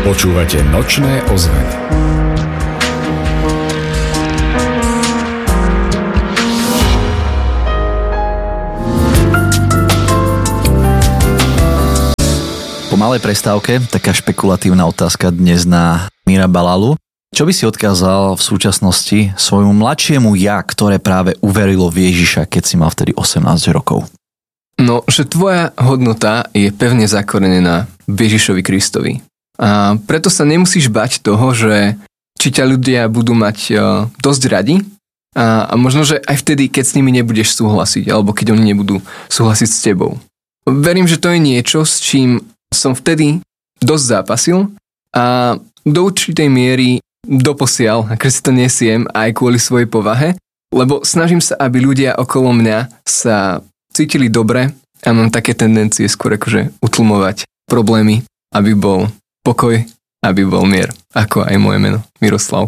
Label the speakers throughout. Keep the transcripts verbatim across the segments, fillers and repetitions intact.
Speaker 1: Počúvate Nočné ozveny.
Speaker 2: Po malej prestávke taká špekulatívna otázka dnes na Míra Balalu. Čo by si odkázal v súčasnosti svojmu mladšiemu ja, ktoré práve uverilo v Ježiša, keď si mal vtedy osemnásť rokov?
Speaker 3: No, že tvoja hodnota je pevne zakorenená v Ježišovi Kristovi. A preto sa nemusíš bať toho, že či ťa ľudia budú mať uh, dosť radi a, a možno, že aj vtedy, keď s nimi nebudeš súhlasiť, alebo keď oni nebudú súhlasiť s tebou. Verím, že to je niečo, s čím som vtedy dosť zápasil a do určitej miery doposiaľ, ako si to nesiem aj kvôli svojej povahe, lebo snažím sa, aby ľudia okolo mňa sa cítili dobre a mám také tendencie skôr akože utlmovať problémy, aby bol pokoj, aby bol mier. Ako aj moje meno, Miroslav.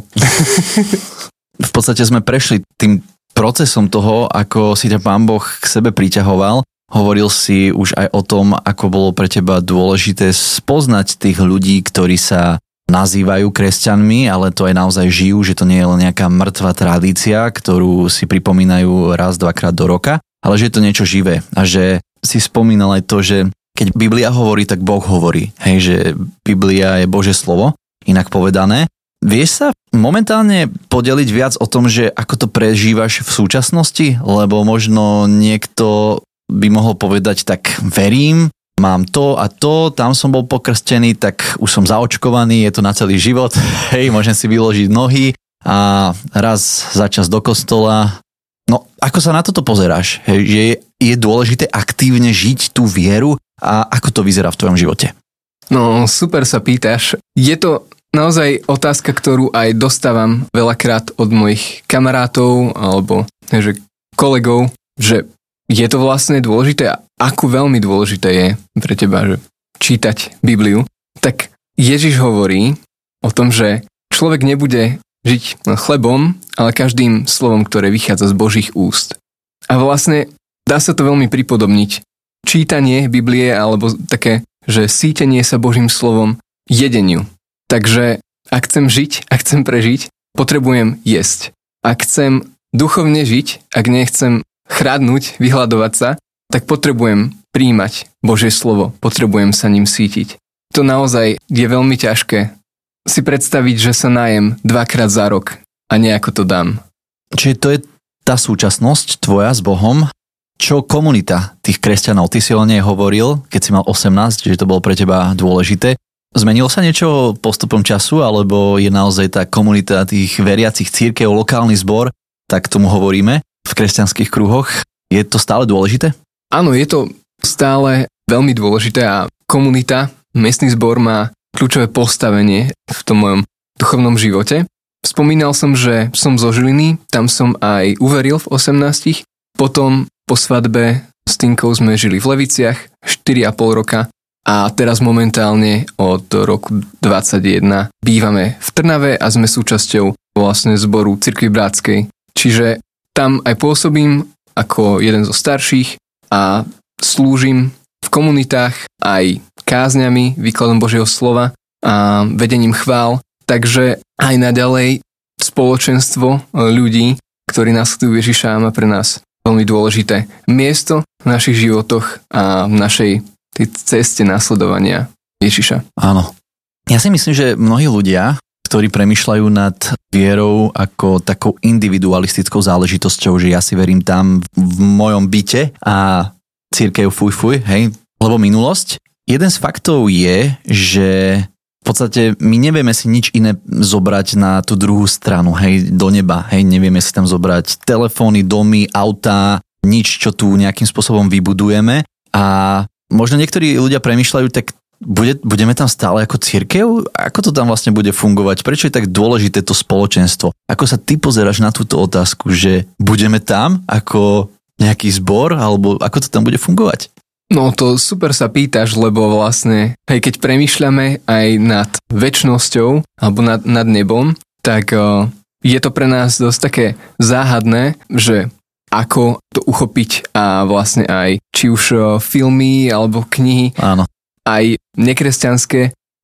Speaker 2: V podstate sme prešli tým procesom toho, ako si ťa Pán Boh k sebe priťahoval. Hovoril si už aj o tom, ako bolo pre teba dôležité spoznať tých ľudí, ktorí sa nazývajú kresťanmi, ale to aj naozaj žijú, že to nie je len nejaká mŕtva tradícia, ktorú si pripomínajú raz, dvakrát do roka, ale že je to niečo živé. A že si spomínal aj to, že keď Biblia hovorí, tak Boh hovorí. Hej, že Biblia je Božie slovo, inak povedané. Vieš sa momentálne podeliť viac o tom, že ako to prežívaš v súčasnosti? Lebo možno niekto by mohol povedať, tak verím, mám to a to, tam som bol pokrstený, tak už som zaočkovaný, je to na celý život. Hej, môžem si vyložiť nohy a raz za čas do kostola. No, ako sa na toto pozeráš? Hej, že je, je dôležité aktívne žiť tú vieru a ako to vyzerá v tvojom živote?
Speaker 3: No, super sa pýtaš. Je to naozaj otázka, ktorú aj dostávam veľakrát od mojich kamarátov alebo že kolegov, že je to vlastne dôležité a ako veľmi dôležité je pre teba, že čítať Bibliu. Tak Ježiš hovorí o tom, že človek nebude žiť chlebom, ale každým slovom, ktoré vychádza z Božích úst. A vlastne dá sa to veľmi pripodobniť. Čítanie Biblie alebo také, že sítenie sa Božím slovom jedeniu. Takže ak chcem žiť, ak chcem prežiť, potrebujem jesť. Ak chcem duchovne žiť, ak nechcem chradnúť, vyhľadovať sa, tak potrebujem príjmať Božie slovo, potrebujem sa ním sítiť. To naozaj je veľmi ťažké si predstaviť, že sa najem dvakrát za rok a nejako to dám.
Speaker 2: Čiže to je tá súčasnosť tvoja s Bohom. Čo komunita tých kresťanov? Ty si o nej hovoril, keď si mal osemnásť, že to bolo pre teba dôležité. Zmenilo sa niečo postupom času, alebo je naozaj tá komunita tých veriacich cirkev, lokálny zbor, tak tomu hovoríme v kresťanských kruhoch? Je to stále dôležité?
Speaker 3: Áno, je to stále veľmi dôležité a komunita, miestny zbor má kľúčové postavenie v tom mojom duchovnom živote. Spomínal som, že som zo Žiliny, tam som aj uveril v osemnástich, potom po svadbe s Tinkou sme žili v Leviciach štyri a pol roka a teraz momentálne od roku dvadsaťjeden bývame v Trnave a sme súčasťou vlastne zboru Cirkvi Bratskej. Čiže tam aj pôsobím ako jeden zo starších a slúžim v komunitách aj kázňami, výkladom Božieho slova a vedením chvál. Takže aj naďalej spoločenstvo ľudí, ktorí nasledujú Ježiša, má pre nás veľmi dôležité miesto v našich životoch a v našej tej ceste nasledovania Ježiša.
Speaker 2: Áno. Ja si myslím, že mnohí ľudia, ktorí premýšľajú nad vierou ako takou individualistickou záležitosťou, že ja si verím tam v mojom byte a cirkev fuj fuj, hej, lebo minulosť. Jeden z faktov je, že v podstate my nevieme si nič iné zobrať na tú druhú stranu, hej, do neba, hej, nevieme si tam zobrať telefóny, domy, autá, nič, čo tu nejakým spôsobom vybudujeme a možno niektorí ľudia premýšľajú, tak bude, budeme tam stále ako cirkev? Ako to tam vlastne bude fungovať? Prečo je tak dôležité to spoločenstvo? Ako sa ty pozeráš na túto otázku, že budeme tam ako nejaký zbor, alebo ako to tam bude fungovať?
Speaker 3: No to super sa pýtaš, lebo vlastne, hej, keď premýšľame aj nad večnosťou alebo nad, nad nebom, tak uh, je to pre nás dosť také záhadné, že ako to uchopiť a vlastne aj či už uh, filmy alebo knihy,
Speaker 2: áno,
Speaker 3: aj nekresťanské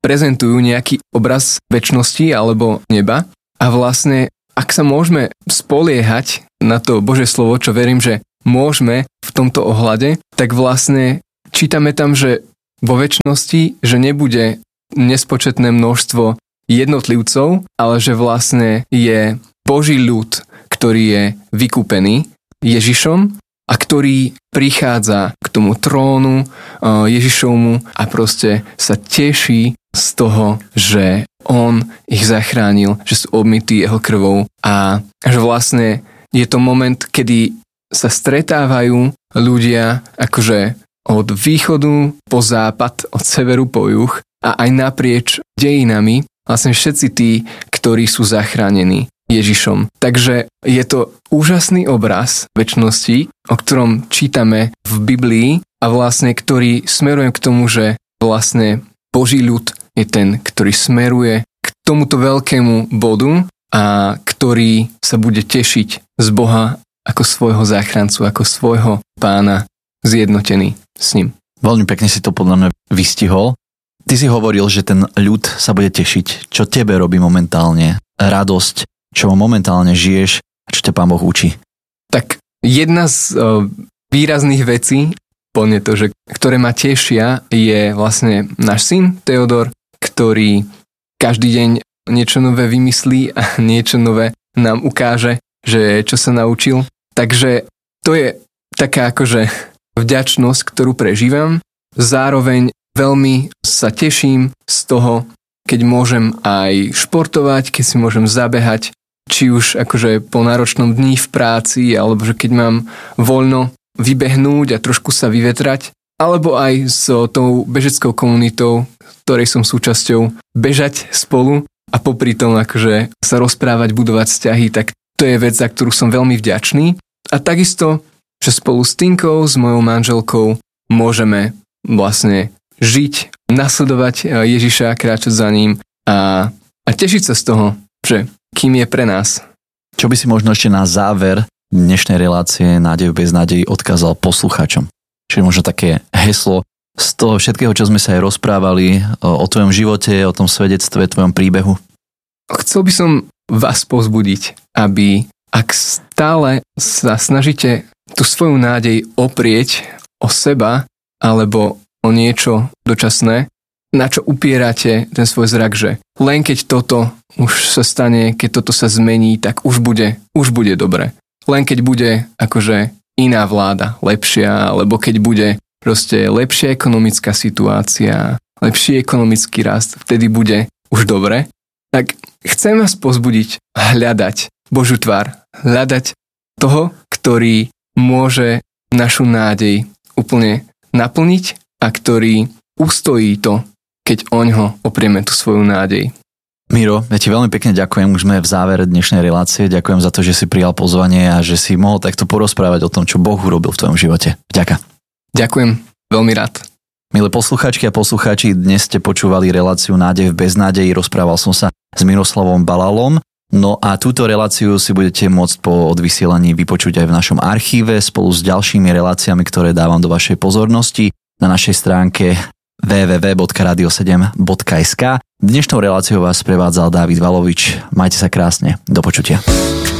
Speaker 3: prezentujú nejaký obraz večnosti alebo neba a vlastne ak sa môžeme spoliehať na to Božie slovo, čo verím, že môžeme v tomto ohľade, tak vlastne čítame tam, že vo večnosti, že nebude nespočetné množstvo jednotlivcov, ale že vlastne je Boží ľud, ktorý je vykúpený Ježišom a ktorý prichádza k tomu trónu Ježišovmu a proste sa teší z toho, že on ich zachránil, že sú obmytí jeho krvou a že vlastne je to moment, kedy sa stretávajú ľudia akože od východu po západ, od severu po juh a aj naprieč dejinami vlastne všetci tí, ktorí sú zachránení Ježišom. Takže je to úžasný obraz večnosti, o ktorom čítame v Biblii a vlastne ktorý smeruje k tomu, že vlastne Boží ľud je ten, ktorý smeruje k tomuto veľkému bodu a ktorý sa bude tešiť z Boha ako svojho záchrancu, ako svojho pána, zjednotený s ním.
Speaker 2: Veľmi pekne si to podľa mňa vystihol. Ty si hovoril, že ten ľud sa bude tešiť. Čo tebe robí momentálne radosť, čo momentálne žiješ a čo ťa Pán Boh učí? Tak
Speaker 3: jedna z uh, výrazných vecí, plne to, že, ktoré ma tešia, je vlastne náš syn Teodor, ktorý každý deň niečo nové vymyslí a niečo nové nám ukáže, že čo sa naučil. Takže to je taká akože vďačnosť, ktorú prežívam. Zároveň veľmi sa teším z toho, keď môžem aj športovať, keď si môžem zabehať, či už akože po náročnom dni v práci, alebo že keď mám voľno vybehnúť a trošku sa vyvetrať, alebo aj s tou bežeckou komunitou, ktorej som súčasťou, bežať spolu a popri tom akože sa rozprávať, budovať vzťahy, tak to je vec, za ktorú som veľmi vďačný. A takisto, že spolu s Tinkou, s mojou manželkou, môžeme vlastne žiť, nasledovať Ježiša, kráčať za ním a, a tešiť sa z toho, že kým je pre nás.
Speaker 2: Čo by si možno ešte na záver dnešnej relácie Nádej bez nádeji odkázal poslucháčom? Čiže možno také heslo z toho všetkého, čo sme sa aj rozprávali o tvojom živote, o tom svedectve, tvojom príbehu.
Speaker 3: Chcel by som vás povzbudiť, aby ak stále sa snažíte tú svoju nádej oprieť o seba alebo o niečo dočasné, na čo upierate ten svoj zrak, že len keď toto už sa stane, keď toto sa zmení, tak už bude, už bude dobre. Len keď bude akože iná vláda, lepšia, alebo keď bude proste lepšia ekonomická situácia, lepší ekonomický rast, vtedy bude už dobre. Tak chcem vás pozbudiť hľadať Božiu tvár, hľadať toho, ktorý môže našu nádej úplne naplniť a ktorý ustojí to, keď oňho oprieme tú svoju nádej.
Speaker 2: Miro, ja ti veľmi pekne ďakujem, už sme v závere dnešnej relácie, ďakujem za to, že si prijal pozvanie a že si mohol takto porozprávať o tom, čo Boh urobil v tvojom živote. Ďakujem.
Speaker 3: Ďakujem, veľmi rád.
Speaker 2: Milé posluchačky a poslucháči, dnes ste počúvali reláciu Nádej v beznádeji, rozprával som sa s Miroslavom Balalom. No a túto reláciu si budete môcť po odvysielaní vypočuť aj v našom archíve spolu s ďalšími reláciami, ktoré dávam do vašej pozornosti na našej stránke w w w bodka radio sedem bodka es ka. Dnešnou reláciou vás prevádzal Dávid Valovič. Majte sa krásne. Do počutia.